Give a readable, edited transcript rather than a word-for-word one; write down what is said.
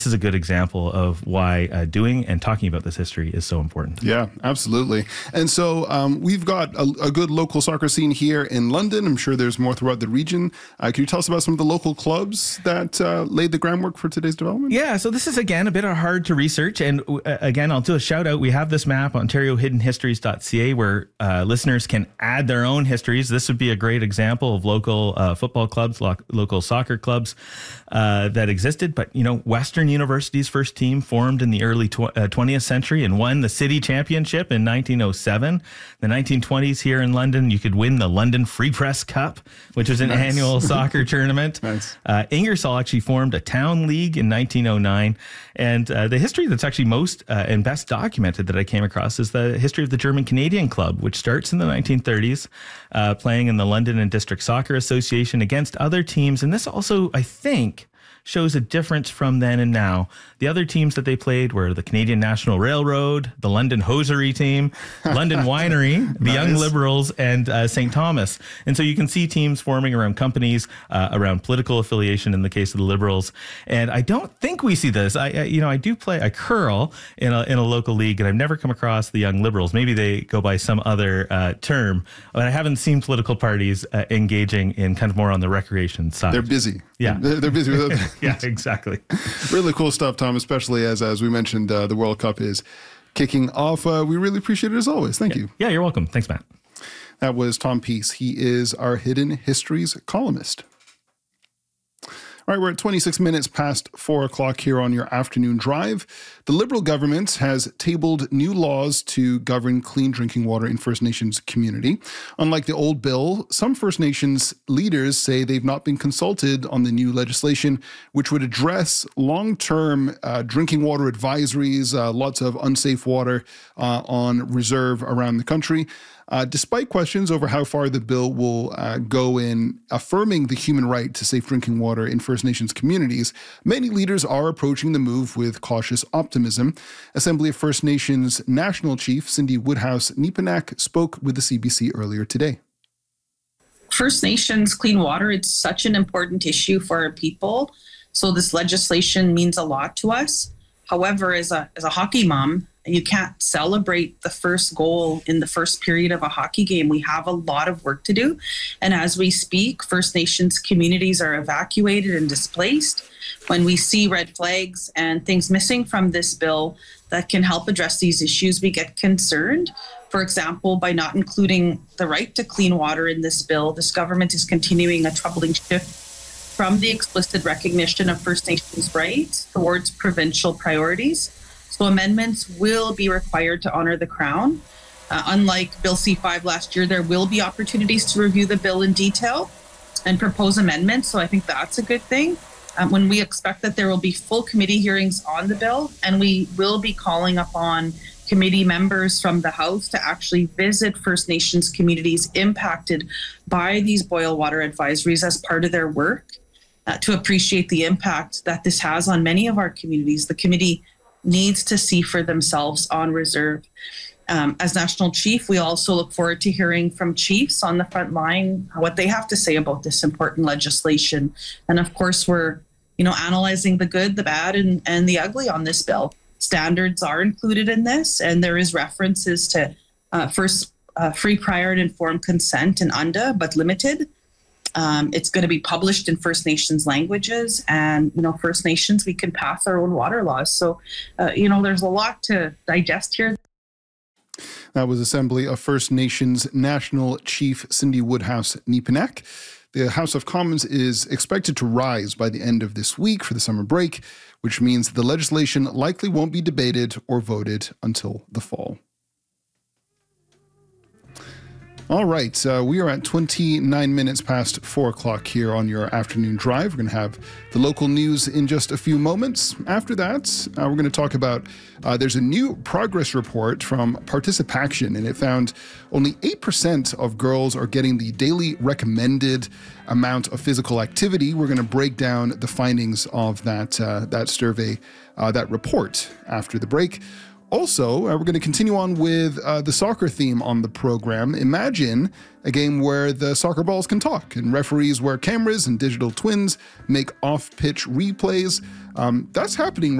This is a good example of why doing and talking about this history is so important. Yeah, absolutely. And so we've got a good local soccer scene here in London. I'm sure there's more throughout the region. Can you tell us about some of the local clubs that laid the groundwork for today's development? Yeah, so this is, again, a bit hard to research. And again, I'll do a shout out. We have this map, OntarioHiddenHistories.ca, where listeners can add their own histories. This would be a great example of local football clubs, local soccer clubs that existed. But, Western University's first team formed in the early 20th century and won the city championship in 1907. The 1920s here in London, you could win the London Free Press Cup, which was an annual soccer tournament. Nice. Ingersoll actually formed a town league in 1909. And the history that's actually most and best documented that I came across is the history of the German Canadian Club, which starts in the 1930s, playing in the London and District Soccer Association against other teams. And this also, I think, shows a difference from then and now. The other teams that they played were the Canadian National Railroad, the London Hosiery team, London Winery, the Young Liberals, and St. Thomas. And so you can see teams forming around companies, around political affiliation in the case of the Liberals. And I don't think we see this. I do play a curl in a local league, and I've never come across the Young Liberals. Maybe they go by some other term, but I haven't seen political parties engaging in kind of more on the recreation side. They're busy. Yeah. They're busy with it. Yeah, exactly. Really cool stuff, Tom, especially as we mentioned, the World Cup is kicking off. We really appreciate it as always. Thank you. Yeah, you're welcome. Thanks, Matt. That was Tom Peace. He is our Hidden Histories columnist. All right, we're at 26 minutes past 4 o'clock here on your afternoon drive. The Liberal government has tabled new laws to govern clean drinking water in First Nations community. Unlike the old bill, some First Nations leaders say they've not been consulted on the new legislation, which would address long-term drinking water advisories, lots of unsafe water on reserve around the country. Despite questions over how far the bill will go in affirming the human right to safe drinking water in First Nations communities, many leaders are approaching the move with cautious optimism. Assembly of First Nations National Chief Cindy Woodhouse-Nepinak spoke with the CBC earlier today. First Nations clean water, it's such an important issue for our people. So this legislation means a lot to us. However, as a hockey mom, you can't celebrate the first goal in the first period of a hockey game. We have a lot of work to do. And as we speak, First Nations communities are evacuated and displaced. When we see red flags and things missing from this bill that can help address these issues, we get concerned. For example, by not including the right to clean water in this bill, this government is continuing a troubling shift from the explicit recognition of First Nations rights towards provincial priorities. So amendments will be required to honor the Crown. Unlike Bill C-5 last year, there will be opportunities to review the bill in detail and propose amendments. So I think that's a good thing. When we expect that there will be full committee hearings on the bill, and we will be calling upon committee members from the House to actually visit First Nations communities impacted by these boil water advisories as part of their work to appreciate the impact that this has on many of our communities. The committee needs to see for themselves on reserve. As National Chief, we also look forward to hearing from chiefs on the front line what they have to say about this important legislation. And of course, we're analyzing the good, the bad, and the ugly on this bill. Standards are included in this, and there is references to free, prior, and informed consent in UNDA, but limited. It's going to be published in First Nations languages, and First Nations, we can pass our own water laws. So there's a lot to digest here. That was Assembly of First Nations National Chief Cindy Woodhouse-Nepinak. The House of Commons is expected to rise by the end of this week for the summer break, which means the legislation likely won't be debated or voted until the fall. All right, we are at 29 minutes past 4 o'clock here on your afternoon drive. We're going to have the local news in just a few moments. After that, we're going to talk about, there's a new progress report from Participaction, and it found only 8% of girls are getting the daily recommended amount of physical activity. We're going to break down the findings of that survey, that report after the break. Also, we're going to continue on with the soccer theme on the program. Imagine a game where the soccer balls can talk and referees wear cameras and digital twins make off-pitch replays. That's happening